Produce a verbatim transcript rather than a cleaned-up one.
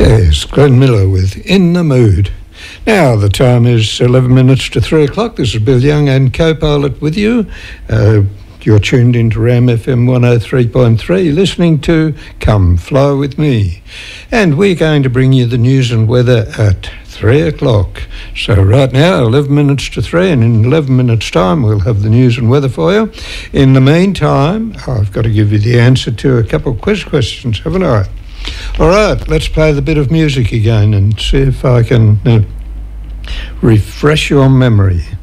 Yes, Glenn Miller with In the Mood. Now, the time is eleven minutes to three o'clock. This is Bill Young and co-pilot with you. Uh, you're tuned into Ram F M one oh three point three, listening to Come Fly With Me. And we're going to bring you the news and weather at three o'clock. So right now, eleven minutes to three, and in eleven minutes' time, we'll have the news and weather for you. In the meantime, I've got to give you the answer to a couple of quiz questions, haven't I? All right, let's play the bit of music again and see if I can uh, refresh your memory.